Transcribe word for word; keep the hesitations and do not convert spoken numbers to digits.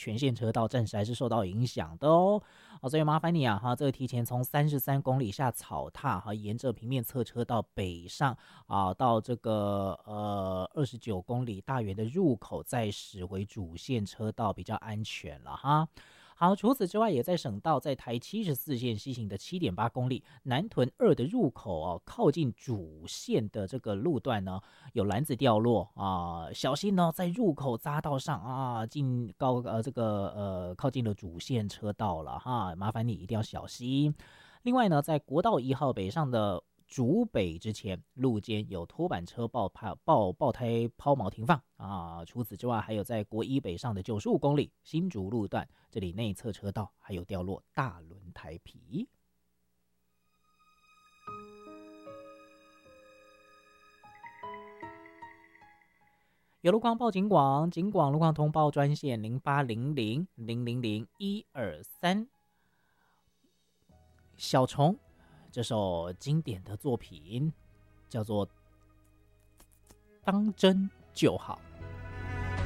全线车道暂时还是受到影响的哦。好，所以麻烦你啊哈，这个提前从三十三公里下草踏哈，沿着平面侧车道北上啊，到这个呃二十九公里大园的入口再驶回主线车道比较安全了哈。好，除此之外，也在省道在台七十四线西行的七点八公里，南屯二的入口哦，靠近主线的这个路段呢，有篮子掉落啊、呃，小心呢，在入口匝道上啊，进高呃这个呃靠近了主线车道了哈，麻烦你一定要小心。另外呢，在国道一号北上的竹北之前，路肩有拖板车爆爆爆爆胎抛锚停放啊。除此之外，还有在国一北上的九十五公里新竹路段，这里内侧车道还有掉落大轮胎皮。有路况报警广，警广路况通报专线零八零零零零零一二三。小虫这首经典的作品叫做《当真就好》。